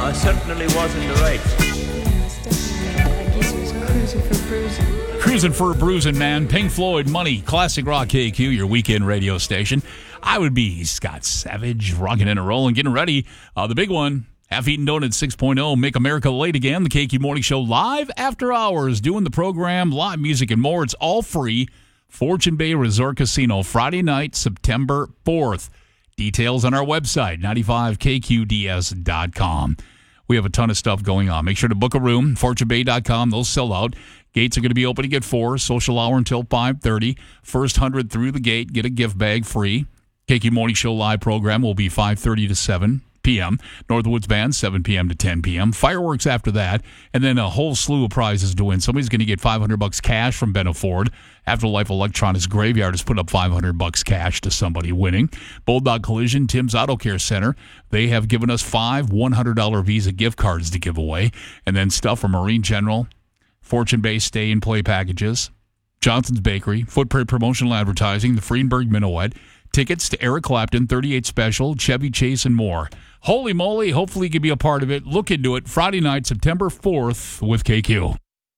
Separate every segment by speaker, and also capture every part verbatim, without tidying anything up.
Speaker 1: I certainly was in the right.
Speaker 2: I guess he was cruising for bruising.
Speaker 3: Cruising for a bruising, man. Pink Floyd, Money, Classic Rock K Q, your weekend radio station. I would be Scott Savage, rocking and rolling, getting ready. Uh, the big one, Half-Eaten Donuts six point oh, Make America Late Again, the K Q Morning Show, live after hours, doing the program, live music and more. It's all free. Fortune Bay Resort Casino, Friday night, September fourth. Details on our website, ninety-five K Q D S dot com. We have a ton of stuff going on. Make sure to book a room, fortune bay dot com. Those sell out. Gates are going to be opening at four, social hour until five thirty. First one hundred through the gate, get a gift bag free. K Q Morning Show live program will be five thirty to seven p.m. Northwoods Band, seven p.m. to ten p.m. Fireworks after that, and then a whole slew of prizes to win. Somebody's going to get five hundred bucks cash from Benno Ford. Afterlife Electronics Graveyard has put up five hundred bucks cash to somebody winning. Bulldog Collision, Tim's Auto Care Center, they have given us five one hundred dollars Visa gift cards to give away. And then stuff from Marine General, Fortune Bay Stay and Play Packages, Johnson's Bakery, Footprint Promotional Advertising, the Freenberg Minuet, tickets to Eric Clapton, thirty-eight Special, Chevy Chase, and more. Holy moly, hopefully you can be a part of it. Look into it. Friday night, September fourth with K Q.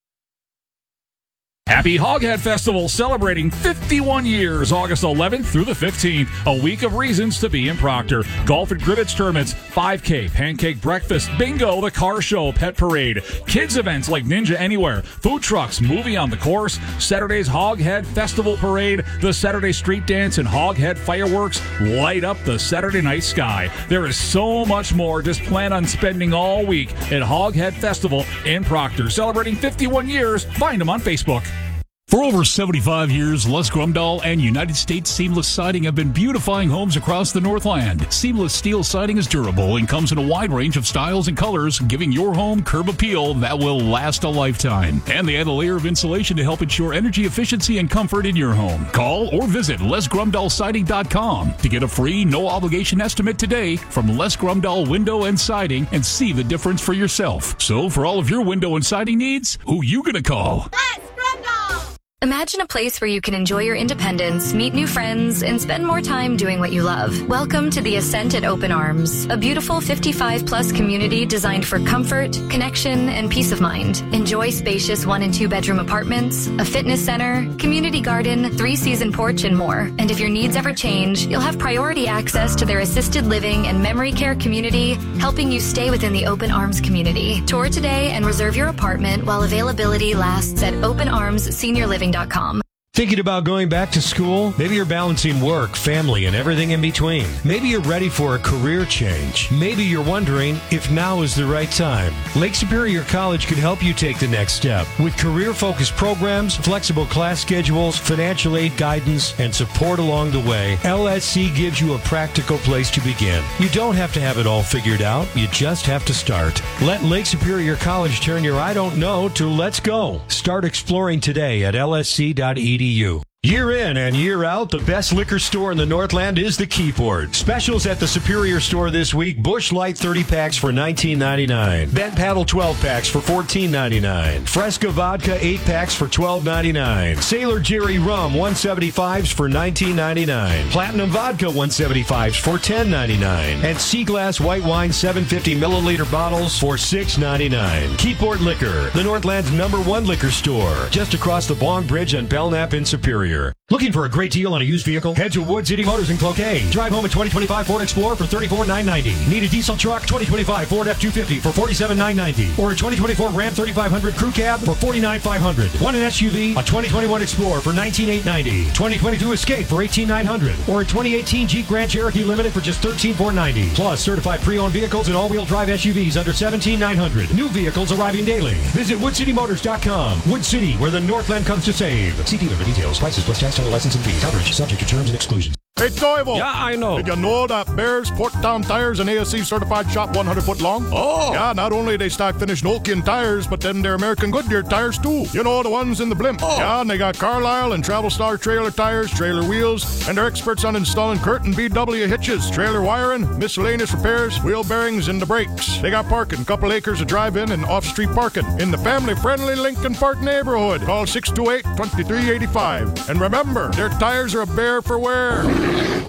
Speaker 4: Happy Hoghead Festival, celebrating fifty-one years, August eleventh through the fifteenth. A week of reasons to be in Proctor. Golf and cribbage tournaments, five K, pancake breakfast, bingo, the car show, pet parade, kids events like Ninja Anywhere, food trucks, movie on the course, Saturday's Hoghead Festival Parade, the Saturday Street Dance, and Hoghead Fireworks light up the Saturday night sky. There is so much more. Just plan on spending all week at Hoghead Festival in Proctor. Celebrating fifty-one years. Find them on Facebook.
Speaker 3: For over seventy-five years, Les Grumdahl and United States Seamless Siding have been beautifying homes across the Northland. Seamless steel siding is durable and comes in a wide range of styles and colors, giving your home curb appeal that will last a lifetime. And they add a layer of insulation to help ensure energy efficiency and comfort in your home. Call or visit les grumdahl siding dot com to get a free, no-obligation estimate today from Les Grumdahl Window and Siding and see the difference for yourself. So for all of your window and siding needs, who you gonna call?
Speaker 5: Les Grumdahl! Imagine a place where you can enjoy your independence, meet new friends, and spend more time doing what you love. Welcome to the Ascent at Open Arms, a beautiful fifty-five plus community designed for comfort, connection, and peace of mind. Enjoy spacious one and two bedroom apartments, a fitness center, community garden, three-season porch, and more. And if your needs ever change, you'll have priority access to their assisted living and memory care community, helping you stay within the Open Arms community. Tour today and reserve your apartment while availability lasts at open arms senior living dot com.
Speaker 6: Thinking about going back to school? Maybe you're balancing work, family, and everything in between. Maybe you're ready for a career change. Maybe you're wondering if now is the right time. Lake Superior College can help you take the next step. With career-focused programs, flexible class schedules, financial aid guidance, and support along the way, L S C gives you a practical place to begin. You don't have to have it all figured out. You just have to start. Let Lake Superior College turn your I don't know to let's go. Start exploring today at L S C dot E D U. Year in and year out, the best liquor store in the Northland is the Keyboard. Specials at the Superior Store this week: Busch Light thirty packs for nineteen ninety-nine, Bent Paddle twelve packs for fourteen ninety-nine, Fresca Vodka eight packs for twelve ninety-nine, Sailor Jerry Rum one seventy-fives for nineteen ninety-nine, Platinum Vodka one seventy-fives for ten ninety-nine, and Sea Glass White Wine seven hundred fifty milliliter bottles for six ninety-nine. Keyboard Liquor, the Northland's number one liquor store, just across the Bong Bridge on Belknap in Superior. Looking for a great deal on a used vehicle? Head to Wood City Motors in Cloquet. Drive home a twenty twenty-five Ford Explorer for thirty-four thousand nine hundred ninety dollars. Need a diesel truck? twenty twenty-five Ford F two fifty for forty-seven thousand nine hundred ninety dollars. Or a twenty twenty-four Ram thirty-five hundred Crew Cab for forty-nine thousand five hundred dollars. Want an S U V? A twenty twenty-one Explorer for nineteen thousand eight hundred ninety dollars. twenty twenty-two Escape for eighteen thousand nine hundred dollars. Or a twenty eighteen Jeep Grand Cherokee Limited for just thirteen thousand four hundred ninety dollars. Plus certified pre-owned vehicles and all-wheel drive S U Vs under seventeen thousand nine hundred dollars. New vehicles arriving daily. Visit wood city motors dot com. Wood City, where the Northland comes to save. See dealer for details. Prices plus tax, title, license, and fees. Coverage subject to terms and exclusions.
Speaker 7: Hey, Toivo.
Speaker 6: Yeah, I know.
Speaker 7: Did you know that Bears Porttown Tires and A S C certified shop one hundred foot long?
Speaker 6: Oh.
Speaker 7: Yeah, not only they stock finished Nokian tires, but then they're American Goodyear tires too. You know, the ones in the blimp.
Speaker 6: Oh.
Speaker 7: Yeah, and they got Carlisle and Travel Star trailer tires, trailer wheels, and they're experts on installing Curtin B W hitches, trailer wiring, miscellaneous repairs, wheel bearings, and the brakes. They got parking, couple acres of drive-in and off-street parking in the family-friendly Lincoln Park neighborhood. Call six two eight, two three eight five. And remember, their tires are a bear for wear.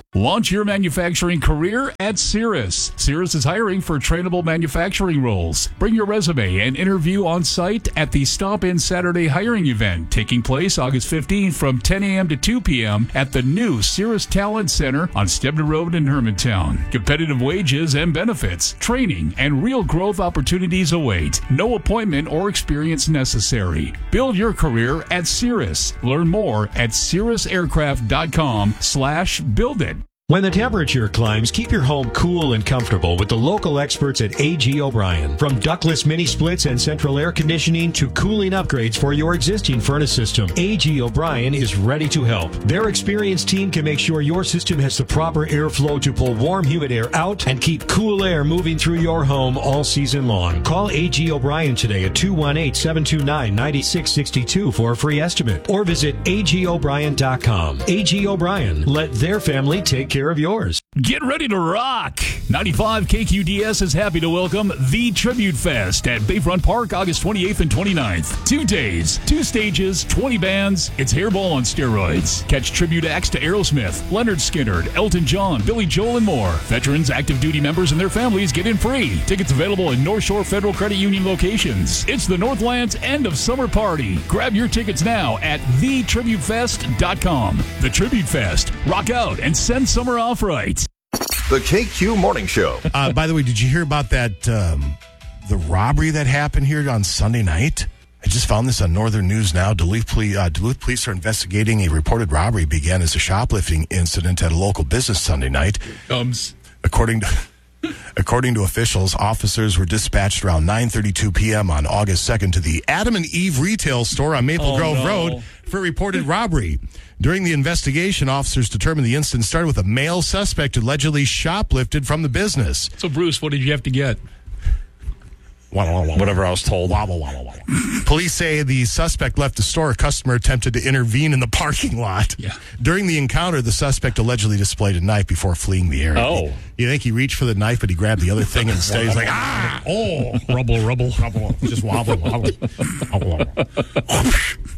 Speaker 3: Launch your manufacturing career at Cirrus. Cirrus is hiring for trainable manufacturing roles. Bring your resume and interview on site at the Stop In Saturday hiring event taking place August fifteenth from ten a.m. to two p.m. at the new Cirrus Talent Center on Stebner Road in Hermantown. Competitive wages and benefits, training, and real growth opportunities await. No appointment or experience necessary. Build your career at Cirrus. Learn more at cirrus aircraft dot com slash build it.
Speaker 6: When the temperature climbs, keep your home cool and comfortable with the local experts at A G O'Brien. From ductless mini splits and central air conditioning to cooling upgrades for your existing furnace system, A G O'Brien is ready to help. Their experienced team can make sure your system has the proper airflow to pull warm, humid air out and keep cool air moving through your home all season long. Call A G O'Brien today at two one eight, seven two nine, nine six six two for a free estimate or visit A G O'Brien dot com. A G O'Brien, let their family take care of yours.
Speaker 3: Get ready to rock! ninety-five K Q D S is happy to welcome The Tribute Fest at Bayfront Park August twenty-eighth and twenty-ninth. Two days, two stages, twenty bands. It's Hairball on steroids. Catch tribute acts to Aerosmith, Leonard Skinner, Elton John, Billy Joel, and more. Veterans, active duty members, and their families get in free. Tickets available in North Shore Federal Credit Union locations. It's the Northland's end of summer party. Grab your tickets now at the tribute fest dot com. The Tribute Fest. Rock out and send summer off right.
Speaker 1: The K Q Morning Show.
Speaker 8: Uh, by the way, did you hear about that, um, the robbery that happened here on Sunday night? I just found this on Northern News Now. Duluth, Poli- uh, Duluth police are investigating a reported robbery began as a shoplifting incident at a local business Sunday night.
Speaker 3: Comes.
Speaker 8: According to... According to officials, officers were dispatched around nine thirty-two p.m. on August second to the Adam and Eve retail store on Maple
Speaker 3: Oh,
Speaker 8: Grove
Speaker 3: no.
Speaker 8: Road for a reported robbery. During the investigation, officers determined the incident started with a male suspect allegedly shoplifted from the business.
Speaker 3: So, Bruce, what did you have to get?
Speaker 8: Whatever I was told. Police say the suspect left the store. A customer attempted to intervene in the parking lot.
Speaker 3: Yeah.
Speaker 8: During the encounter, the suspect allegedly displayed a knife before fleeing the area.
Speaker 3: Oh.
Speaker 8: You think he reached for the knife, but he grabbed the other thing and instead he's like, ah, oh,
Speaker 3: Rubble, rubble.
Speaker 8: rubble, just wobble, wobble. wobble, wobble.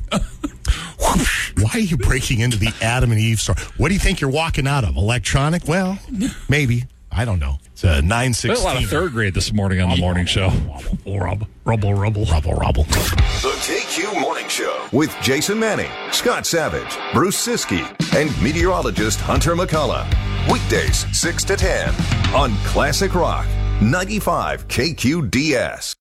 Speaker 8: Why are you breaking into the Adam and Eve store? What do you think you're walking out of? Electronic? Well, maybe. I don't know. It's a nine sixteen.
Speaker 4: There's a lot of third grade this morning on the morning show.
Speaker 3: Rubble, rubble, rubble.
Speaker 8: Rubble, rubble.
Speaker 1: The K Q Morning Show with Jason Manning, Scott Savage, Bruce Siskey, and meteorologist Hunter McCullough. Weekdays, six to ten on Classic Rock, ninety-five K Q D S.